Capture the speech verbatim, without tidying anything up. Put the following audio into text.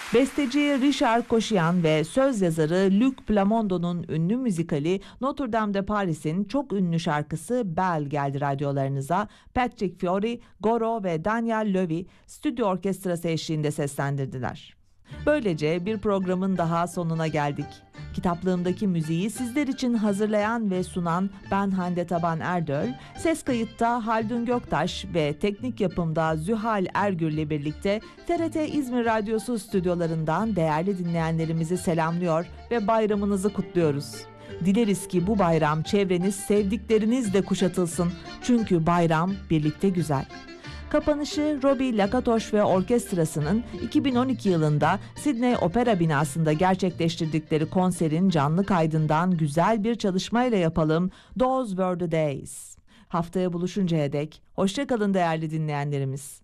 Besteci Richard Cochian ve söz yazarı Luc Plamondo'nun ünlü müzikali Notre Dame de Paris'in çok ünlü şarkısı Belle geldi radyolarınıza. Patrick Fiori, Goro ve Daniel Levy stüdyo orkestrası eşliğinde seslendirdiler. Böylece bir programın daha sonuna geldik. Kitaplığımdaki müziği sizler için hazırlayan ve sunan ben Hande Taban Erdöl, ses kayıtta Haldun Göktaş ve teknik yapımda Zühal Ergül ile birlikte T R T İzmir Radyosu stüdyolarından değerli dinleyenlerimizi selamlıyor ve bayramınızı kutluyoruz. Dileriz ki bu bayram çevreniz, sevdiklerinizle kuşatılsın. Çünkü bayram birlikte güzel. Kapanışı Robbie Lakatosh ve orkestrasının iki bin on iki yılında Sydney Opera binasında gerçekleştirdikleri konserin canlı kaydından güzel bir çalışmayla yapalım. Those Were the Days. Haftaya buluşuncaya dek hoşça kalın değerli dinleyenlerimiz.